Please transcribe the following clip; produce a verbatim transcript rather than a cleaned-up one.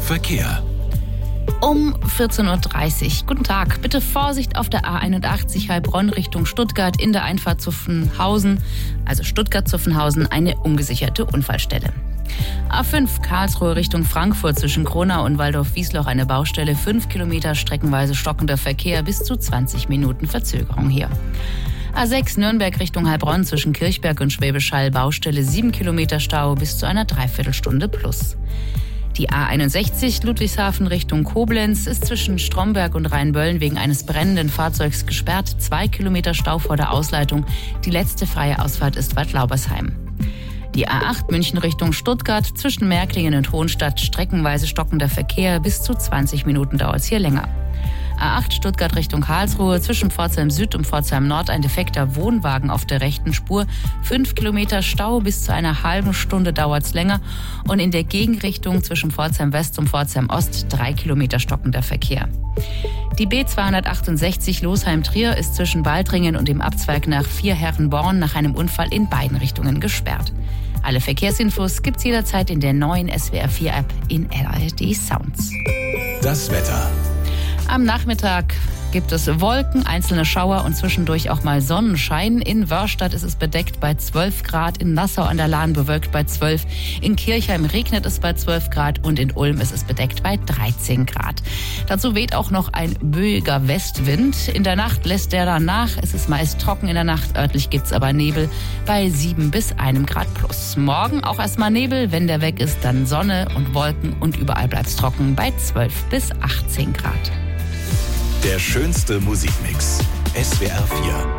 Verkehr. Um vierzehn Uhr dreißig. Guten Tag. Bitte Vorsicht auf der A einundachtzig Heilbronn Richtung Stuttgart in der Einfahrt Zuffenhausen, also Stuttgart-Zuffenhausen, eine ungesicherte Unfallstelle. A fünf Karlsruhe Richtung Frankfurt zwischen Kronau und Waldorf-Wiesloch eine Baustelle, fünf Kilometer streckenweise stockender Verkehr, bis zu zwanzig Minuten Verzögerung hier. A sechs Nürnberg Richtung Heilbronn zwischen Kirchberg und Schwäbisch Hall Baustelle, sieben Kilometer Stau bis zu einer Dreiviertelstunde plus. Die A einundsechzig Ludwigshafen Richtung Koblenz ist zwischen Stromberg und Rheinböllen wegen eines brennenden Fahrzeugs gesperrt. Zwei Kilometer Stau vor der Ausleitung. Die letzte freie Ausfahrt ist Bad Laubersheim. Die A acht München Richtung Stuttgart zwischen Märklingen und Hohenstadt streckenweise stockender Verkehr. Bis zu zwanzig Minuten dauert es hier länger. A acht Stuttgart Richtung Karlsruhe zwischen Pforzheim Süd und Pforzheim Nord ein defekter Wohnwagen auf der rechten Spur. Fünf Kilometer Stau, bis zu einer halben Stunde dauert's länger. Und in der Gegenrichtung zwischen Pforzheim West und Pforzheim Ost drei Kilometer stockender Verkehr. Die B zweihundertachtundsechzig Losheim-Trier ist zwischen Baldringen und dem Abzweig nach Vierherrenborn nach einem Unfall in beiden Richtungen gesperrt. Alle Verkehrsinfos gibt's jederzeit in der neuen S W R vier App in L R D Sounds. Das Wetter. Am Nachmittag gibt es Wolken, einzelne Schauer und zwischendurch auch mal Sonnenschein. In Wörstadt ist es bedeckt bei zwölf Grad, in Nassau an der Lahn bewölkt bei zwölf, in Kirchheim regnet es bei zwölf Grad und in Ulm ist es bedeckt bei dreizehn Grad. Dazu weht auch noch ein böiger Westwind. In der Nacht lässt der dann nach. Es ist meist trocken in der Nacht, örtlich gibt's aber Nebel bei sieben bis einem Grad plus. Morgen auch erstmal Nebel, wenn der weg ist, dann Sonne und Wolken und überall bleibt's trocken bei zwölf bis achtzehn Grad. Der schönste Musikmix. S W R vier.